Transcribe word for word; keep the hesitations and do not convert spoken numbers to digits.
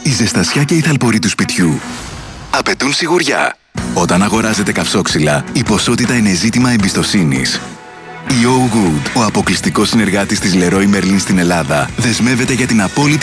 Η ζεστασιά και η θαλπορή του σπιτιού απαιτούν σιγουριά. Όταν αγοράζετε καυσόξυλα, η ποσότητα είναι ζήτημα εμπιστοσύνης. Η Oh Good, ο αποκλειστικός συνεργάτης της Leroy Merlin στην Ελλάδα, δεσμεύεται για την απόλυτη